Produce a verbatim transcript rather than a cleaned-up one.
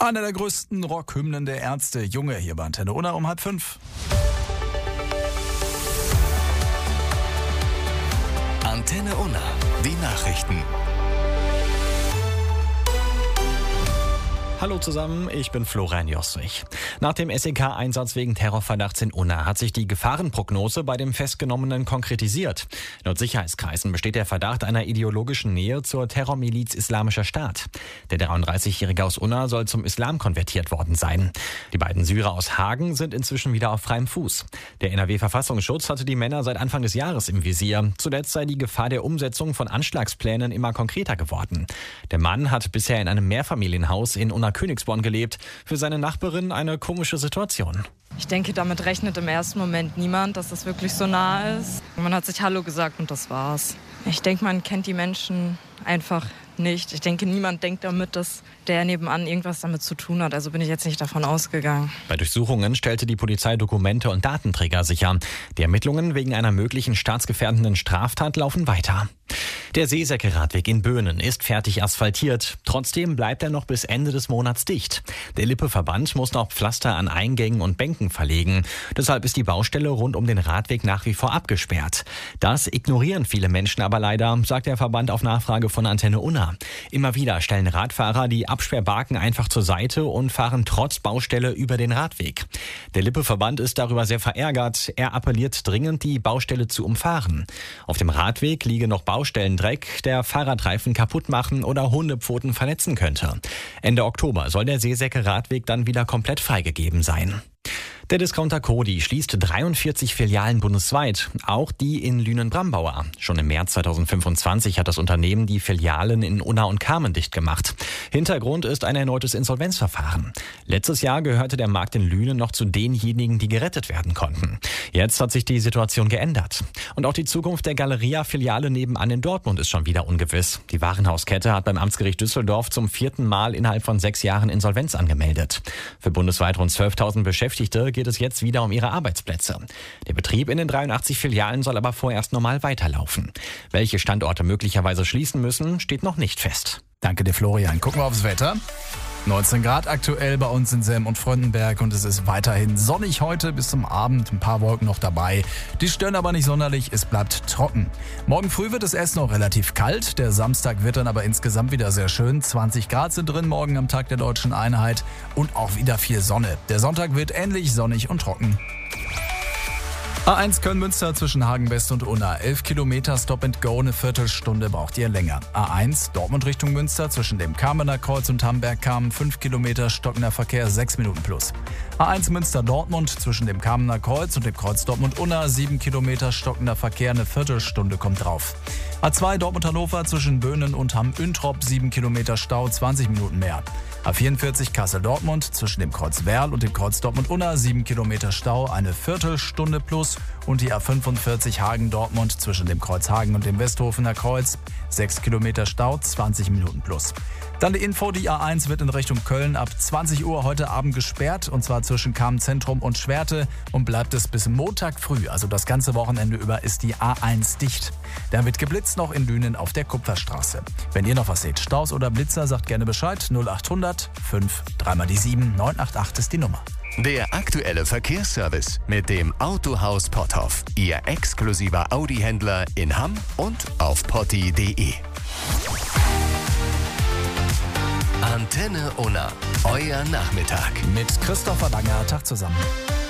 Einer der größten Rockhymnen der Ärzte, Junge, hier bei Antenne Unna um halb fünf. Antenne Unna, die Nachrichten. Hallo zusammen, ich bin Florian Jostrich. Nach dem S E K-Einsatz wegen Terrorverdachts in Unna hat sich die Gefahrenprognose bei dem Festgenommenen konkretisiert. Laut Sicherheitskreisen besteht der Verdacht einer ideologischen Nähe zur Terrormiliz Islamischer Staat. Der dreiunddreißigjährige aus Unna soll zum Islam konvertiert worden sein. Die beiden Syrer aus Hagen sind inzwischen wieder auf freiem Fuß. Der N R W-Verfassungsschutz hatte die Männer seit Anfang des Jahres im Visier. Zuletzt sei die Gefahr der Umsetzung von Anschlagsplänen immer konkreter geworden. Der Mann hat bisher in einem Mehrfamilienhaus in Unna Königsborn gelebt. Für seine Nachbarin eine komische Situation. Ich denke, damit rechnet im ersten Moment niemand, dass das wirklich so nah ist. Man hat sich Hallo gesagt und das war's. Ich denke, man kennt die Menschen einfach nicht. Ich denke, niemand denkt damit, dass der nebenan irgendwas damit zu tun hat. Also bin ich jetzt nicht davon ausgegangen. Bei Durchsuchungen stellte die Polizei Dokumente und Datenträger sicher. Die Ermittlungen wegen einer möglichen staatsgefährdenden Straftat laufen weiter. Der Seesäcke-Radweg in Böhnen ist fertig asphaltiert. Trotzdem bleibt er noch bis Ende des Monats dicht. Der Lippe-Verband muss noch Pflaster an Eingängen und Bänken verlegen. Deshalb ist die Baustelle rund um den Radweg nach wie vor abgesperrt. Das ignorieren viele Menschen aber leider, sagt der Verband auf Nachfrage von Antenne Unna. Immer wieder stellen Radfahrer die Absperrbarken einfach zur Seite und fahren trotz Baustelle über den Radweg. Der Lippe-Verband ist darüber sehr verärgert. Er appelliert dringend, die Baustelle zu umfahren. Auf dem Radweg liege noch Baustellendreck, der Fahrradreifen kaputt machen oder Hundepfoten verletzen könnte. Ende Oktober soll der Seesäcke-Radweg dann wieder komplett freigegeben sein. Der Discounter Coty schließt dreiundvierzig Filialen bundesweit, auch die in Lünen-Brambauer. Schon im März zweitausendfünfundzwanzig hat das Unternehmen die Filialen in Unna und Kamen dicht gemacht. Hintergrund ist ein erneutes Insolvenzverfahren. Letztes Jahr gehörte der Markt in Lünen noch zu denjenigen, die gerettet werden konnten. Jetzt hat sich die Situation geändert. Und auch die Zukunft der Galeria-Filiale nebenan in Dortmund ist schon wieder ungewiss. Die Warenhauskette hat beim Amtsgericht Düsseldorf zum vierten Mal innerhalb von sechs Jahren Insolvenz angemeldet. Für bundesweit rund zwölftausend Beschäftigte geht es jetzt wieder um ihre Arbeitsplätze. Der Betrieb in den dreiundachtzig Filialen soll aber vorerst normal weiterlaufen. Welche Standorte möglicherweise schließen müssen, steht noch nicht fest. Danke dir, Florian. Gucken wir aufs Wetter. neunzehn Grad aktuell bei uns in Selm und Fröndenberg und es ist weiterhin sonnig heute bis zum Abend. Ein paar Wolken noch dabei. Die stören aber nicht sonderlich, es bleibt trocken. Morgen früh wird es erst noch relativ kalt. Der Samstag wird dann aber insgesamt wieder sehr schön. zwanzig Grad sind drin morgen am Tag der Deutschen Einheit und auch wieder viel Sonne. Der Sonntag wird ähnlich sonnig und trocken. A eins Köln-Münster zwischen Hagen-West und Unna. elf Kilometer Stop and Go, eine Viertelstunde braucht ihr länger. A eins Dortmund Richtung Münster zwischen dem Kamener Kreuz und Hamberg-Kamen. fünf Kilometer stockender Verkehr, sechs Minuten plus. A eins Münster-Dortmund zwischen dem Kamener Kreuz und dem Kreuz Dortmund-Unna. sieben Kilometer stockender Verkehr, eine Viertelstunde kommt drauf. A zwei Dortmund-Hannover zwischen Böhnen und Hamm-Üntrop. sieben Kilometer Stau, zwanzig Minuten mehr. A vierundvierzig Kassel-Dortmund zwischen dem Kreuz Werl und dem Kreuz Dortmund-Unna. sieben Kilometer Stau, eine Viertelstunde plus. Und die A fünfundvierzig Hagen-Dortmund zwischen dem Kreuz Hagen und dem Westhofener Kreuz. sechs Kilometer Stau, zwanzig Minuten plus. Dann die Info, die A eins wird in Richtung Köln ab zwanzig Uhr heute Abend gesperrt. Und zwar zwischen Kamen-Zentrum und Schwerte. Und bleibt es bis Montag früh, also das ganze Wochenende über, ist die A eins dicht. Da wird geblitzt noch in Lünen auf der Kupferstraße. Wenn ihr noch was seht, Staus oder Blitzer, sagt gerne Bescheid. null achthundert fünf, dreimal die sieben, neun acht acht ist die Nummer. Der aktuelle Verkehrsservice mit dem Autohaus Potthoff. Ihr exklusiver Audi-Händler in Hamm und auf potti punkt de. Antenne Unna. Euer Nachmittag. Mit Christopher Langer, Tag zusammen.